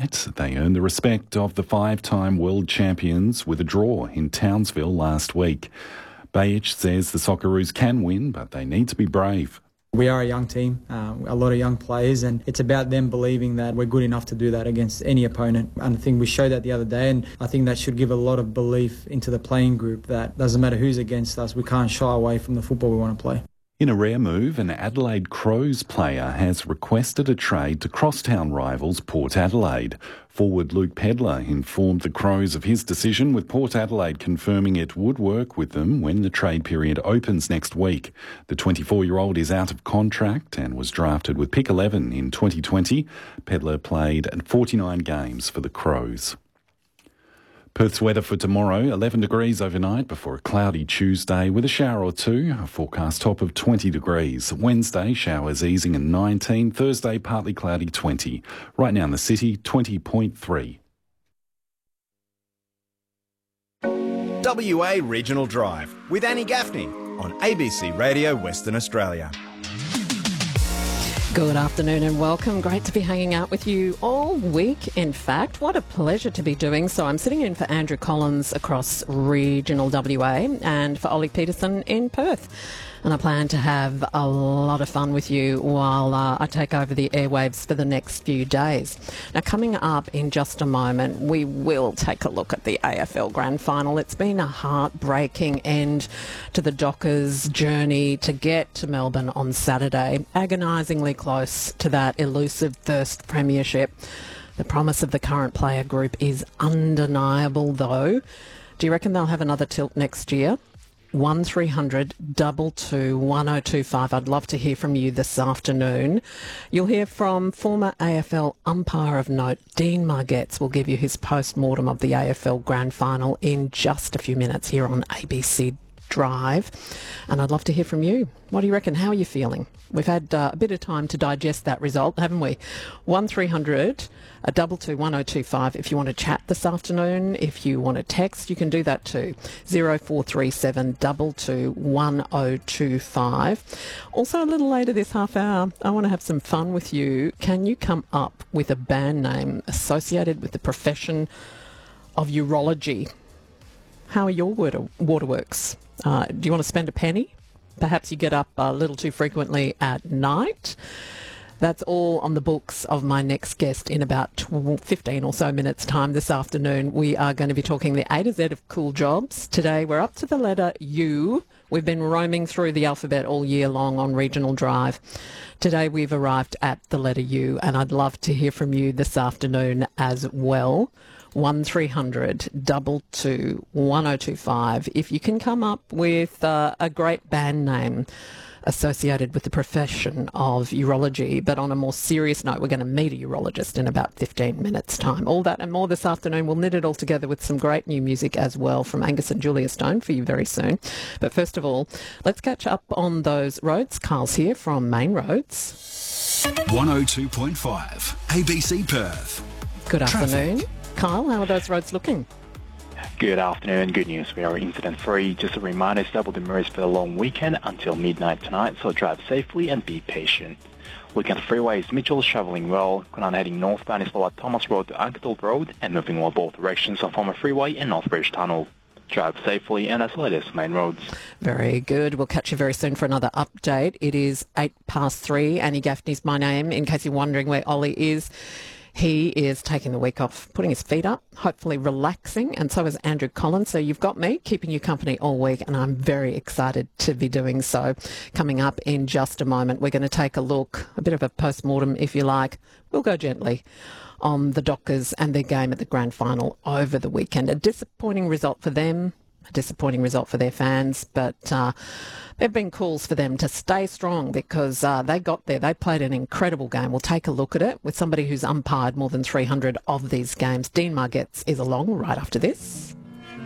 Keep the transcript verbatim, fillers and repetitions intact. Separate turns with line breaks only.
night. They earned the respect of the five-time world champions with a draw in Townsville last week. Bajic says the Socceroos can win, but they need to be brave.
We are a young team, uh, a lot of young players, and it's about them believing that we're good enough to do that against any opponent. And I think we showed that the other day, and I think that should give a lot of belief into the playing group that doesn't matter who's against us, we can't shy away from the football we want to play.
In a rare move, an Adelaide Crows player has requested a trade to crosstown rivals Port Adelaide. Forward Luke Pedlar informed the Crows of his decision, with Port Adelaide confirming it would work with them when the trade period opens next week. The twenty-four-year-old is out of contract and was drafted with pick eleven in twenty twenty. Pedlar played forty-nine games for the Crows. Perth's weather for tomorrow, eleven degrees overnight before a cloudy Tuesday with a shower or two, a forecast top of twenty degrees. Wednesday, showers easing and nineteen. Thursday, partly cloudy, twenty. Right now in the city, twenty point three.
W A Regional Drive with Annie Gaffney on A B C Radio Western Australia.
Good afternoon and welcome. Great to be hanging out with you all week, in fact. What a pleasure to be doing so. I'm sitting in for Andrew Collins across regional W A and for Ollie Peterson in Perth. And I plan to have a lot of fun with you while uh, I take over the airwaves for the next few days. Now, coming up in just a moment, we will take a look at the A F L Grand Final. It's been a heartbreaking end to the Dockers' journey to get to Melbourne on Saturday, agonisingly close to that elusive first premiership. The promise of the current player group is undeniable, though. Do you reckon they'll have another tilt next year? one three hundred two two one oh two five. I'd love to hear from you this afternoon. You'll hear from former A F L umpire of note, Dean Margetts will give you his post-mortem of the A F L Grand Final in just a few minutes here on A B C Drive. And I'd love to hear from you. What do you reckon? How are you feeling? We've had uh, a bit of time to digest that result, haven't we? one three hundred two two one oh two five if you want to chat this afternoon. If you want to text, you can do that too. zero four three seven two two one oh two five. Also, a little later this half hour, I want to have some fun with you. Can you come up with a band name associated with the profession of urology? How are your water, waterworks? Uh, do you want to spend a penny? Perhaps you get up a little too frequently at night. That's all on the books of my next guest in about fifteen or so minutes' time this afternoon. We are going to be talking the A to Z of cool jobs. Today we're up to the letter U. We've been roaming through the alphabet all year long on Regional Drive. Today we've arrived at the letter U, and I'd love to hear from you this afternoon as well. one three hundred two two one oh two five. If you can come up with uh, a great band name associated with the profession of urology, but on a more serious note, we're going to meet a urologist in about fifteen minutes' time. All that and more this afternoon. We'll knit it all together with some great new music as well from Angus and Julia Stone for you very soon. But first of all, let's catch up on those roads. Carl's here from Main Roads.
one oh two point five A B C Perth.
Good
Traffic.
afternoon. Kyle, how are those roads looking?
Good afternoon. Good news. We are incident-free. Just a reminder, stable the mirrors for the long weekend until midnight tonight, so drive safely and be patient. Looking at the freeways, Mitchell's travelling well. Conan heading northbound is slow at Thomas Road to Argyle Road and moving well both directions on Former Freeway and Northbridge Tunnel. Drive safely and as well as Main Roads.
Very good. We'll catch you very soon for another update. It is eight past three. Annie Gaffney's my name, in case you're wondering where Ollie is. He is taking the week off, putting his feet up, hopefully relaxing, and so is Andrew Collins. So you've got me keeping you company all week, and I'm very excited to be doing so. Coming up in just a moment, we're going to take a look, a bit of a post-mortem, if you like. We'll go gently on the Dockers and their game at the Grand Final over the weekend. A disappointing result for them, a disappointing result for their fans, but uh, there have been calls for them to stay strong because uh, they got there. They played an incredible game. We'll take a look at it with somebody who's umpired more than three hundred of these games. Dean Margetts is along right after this.